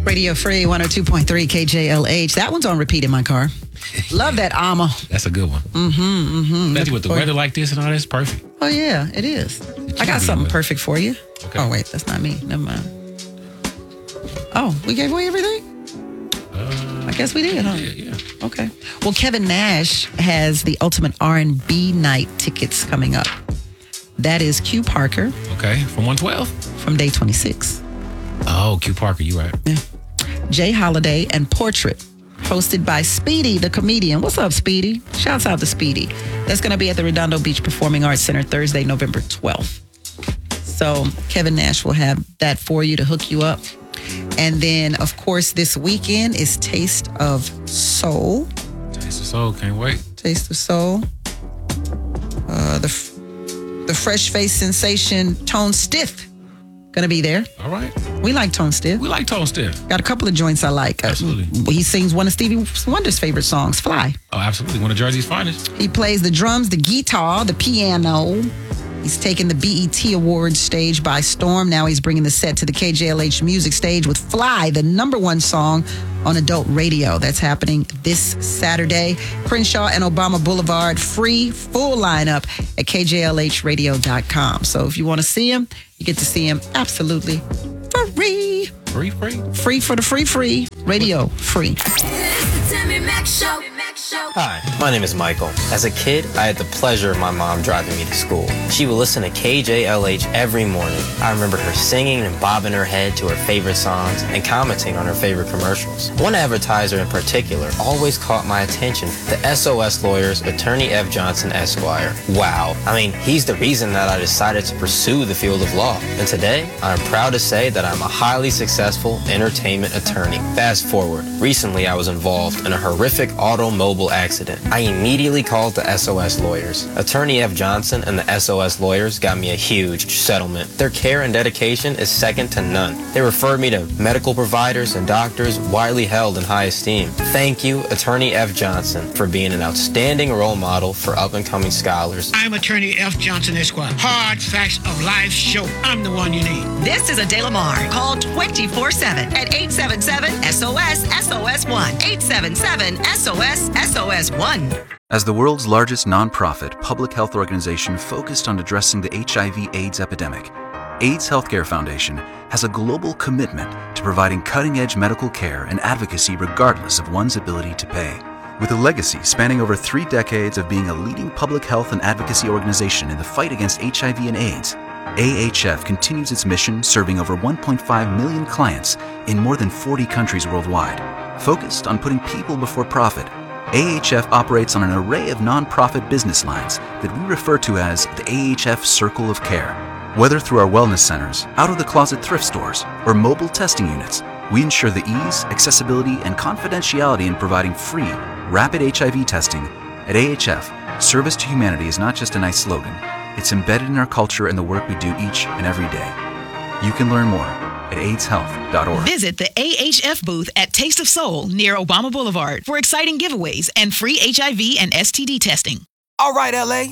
Radio Free 102.3 KJLH. That one's on repeat in my car. Love that Alma. That's a good one. Especially with the weather like this and all that's perfect. Oh, yeah, it is. I got something perfect for you. Okay. Oh, wait, that's not me. Never mind. Oh, we gave away everything? I guess we did, huh? Yeah. Okay. Well, Kevin Nash has the Ultimate R&B Night tickets coming up. That is Q Parker. Okay, from 112? From day 26. Oh, Q Parker, you right. Yeah. Jay Holiday and Portrait, hosted by Speedy, the comedian. What's up, Speedy? Shouts out to Speedy. That's going to be at the Redondo Beach Performing Arts Center Thursday, November 12th. So Kevin Nash will have that for you to hook you up. And then, of course, this weekend is Taste of Soul. Taste of Soul, can't wait. Taste of Soul. The fresh face sensation Tone Stiff gonna be there. All right. We like Tone Stiff. We like Tone Stiff. Got a couple of joints I like. Absolutely. He sings one of Stevie Wonder's favorite songs, Fly. Oh, absolutely. One of Jersey's finest. He plays the drums, the guitar, the piano. He's taken the BET Awards stage by storm. Now he's bringing the set to the KJLH music stage with Fly, the #1 song on adult radio. That's happening this Saturday. Crenshaw and Obama Boulevard, free, full lineup at KJLHradio.com. So if you want to see him, you get to see him absolutely free. Free? Free for the free. Radio free. Hi, my name is Michael. As a kid, I had the pleasure of my mom driving me to school. She would listen to KJLH every morning. I remember her singing and bobbing her head to her favorite songs and commenting on her favorite commercials. One advertiser in particular always caught my attention, the SOS Lawyers, Attorney F. Johnson, Esquire. Wow. I mean, he's the reason that I decided to pursue the field of law. And today, I'm proud to say that I'm a highly successful entertainment attorney. Fast forward. Recently, I was involved in a horrific automobile accident. I immediately called the SOS Lawyers. Attorney F. Johnson and the SOS Lawyers got me a huge settlement. Their care and dedication is second to none. They referred me to medical providers and doctors widely held in high esteem. Thank you, Attorney F. Johnson, for being an outstanding role model for up-and-coming scholars. I'm Attorney F. Johnson, Esquire. Hard Facts of Life show. I'm the one you need. This is a De La Mar. Call 24/7 at 877-SOS-SOS-1. 877-SOS-SOS-1. As the world's largest nonprofit public health organization focused on addressing the HIV/AIDS epidemic, AIDS Healthcare Foundation has a global commitment to providing cutting-edge medical care and advocacy regardless of one's ability to pay. With a legacy spanning over 3 decades of being a leading public health and advocacy organization in the fight against HIV and AIDS, AHF continues its mission serving over 1.5 million clients in more than 40 countries worldwide. Focused on putting people before profit, AHF operates on an array of nonprofit business lines that we refer to as the AHF Circle of Care. Whether through our wellness centers, out-of-the-closet thrift stores, or mobile testing units, we ensure the ease, accessibility, and confidentiality in providing free, rapid HIV testing. At AHF, service to humanity is not just a nice slogan. It's embedded in our culture and the work we do each and every day. You can learn more at AIDShealth.org. Visit the AHF booth at Taste of Soul near Obama Boulevard for exciting giveaways and free HIV and STD testing. All right, LA,